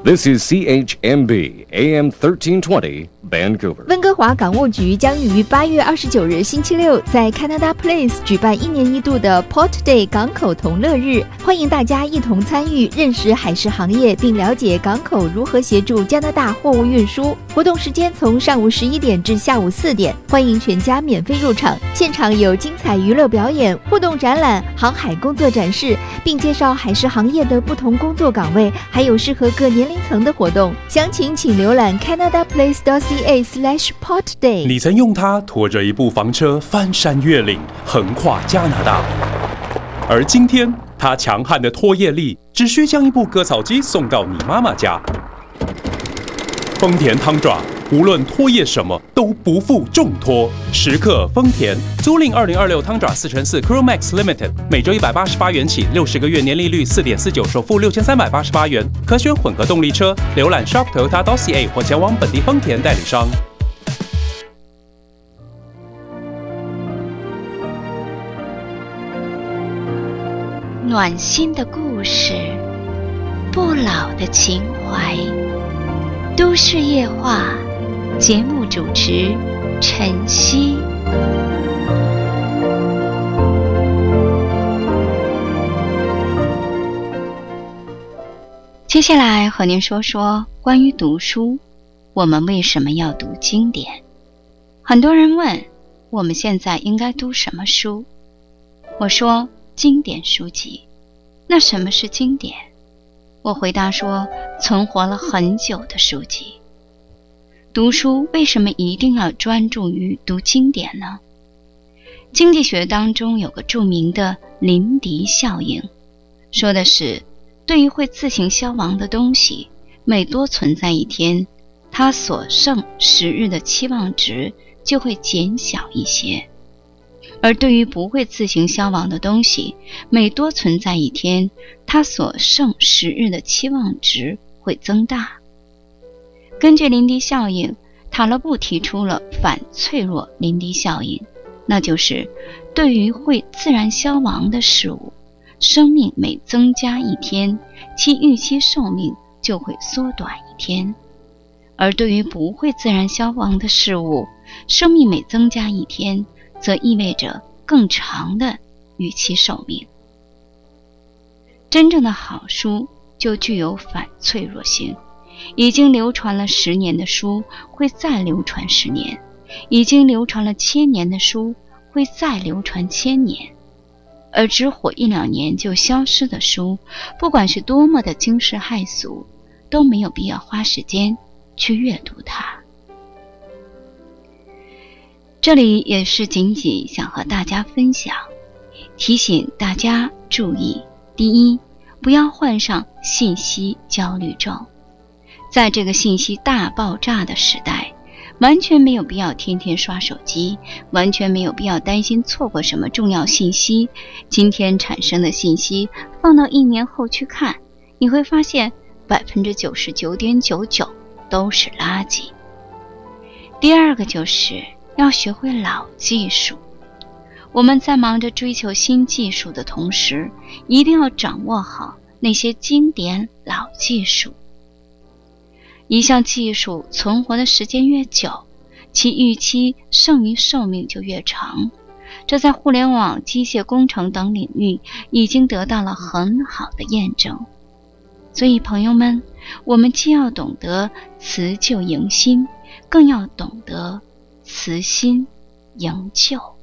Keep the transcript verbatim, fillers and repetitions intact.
This is C H M B A M thirteen twenty Vancouver。 温哥华港务局将于八月二十九日星期六在 Canada Place 举办一年一度的 Port Day 港口同乐日，欢迎大家一同参与，认识海事行业，并了解港口如何协助加拿大货物运输。活动时间从上午十一点至下午四点，欢迎全家免费入场。现场有精彩娱乐表演、互动展览、航海工作展示，并介绍海事行业的不同工作岗位，还有适合各年龄层的活动。详情请浏览 canadaplace.ca slash port day。 你曾用它拖着一部房车翻山越岭，横跨加拿大，而今天它强悍的拖曳力只需将一部割草机送到你妈妈家。丰田汤爪无论拖曳什么都不负重托，时刻丰田。租赁二零二六汤爪四乘四 Crew Max Limited， 每周一百八十八元起，六十个月年利率 四点四九， 首付六千三百八十八元，可选混合动力车。浏览 shop toyota dot c a 或前往本地丰田代理商。 暖心的故事，不老的情怀。都市夜话，节目主持陈曦。接下来和您说说关于读书，我们为什么要读经典？很多人问，我们现在应该读什么书？我说，经典书籍。那什么是经典？我回答说，存活了很久的书籍。读书为什么一定要专注于读经典呢？经济学当中有个著名的林迪效应，说的是，对于会自行消亡的东西，每多存在一天，它所剩时日的期望值就会减小一些。而对于不会自行消亡的东西，每多存在一天，它所剩时日的期望值会增大。根据林迪效应，塔勒布提出了反脆弱林迪效应，那就是对于会自然消亡的事物，生命每增加一天，其预期寿命就会缩短一天；而对于不会自然消亡的事物，生命每增加一天，则意味着更长的预期寿命。真正的好书就具有反脆弱性，已经流传了十年的书会再流传十年，已经流传了千年的书会再流传千年，而只火一两年就消失的书，不管是多么的惊世骇俗，都没有必要花时间去阅读它。这里也是仅仅想和大家分享，提醒大家注意：第一，不要患上信息焦虑症。在这个信息大爆炸的时代，完全没有必要天天刷手机，完全没有必要担心错过什么重要信息。今天产生的信息，放到一年后去看，你会发现 百分之九十九点九九 都是垃圾。第二个就是要学会老技术。我们在忙着追求新技术的同时，一定要掌握好那些经典老技术。一项技术存活的时间越久，其预期剩余寿命就越长，这在互联网、机械工程等领域已经得到了很好的验证。所以朋友们，我们既要懂得辞旧迎新，更要懂得辞新迎旧。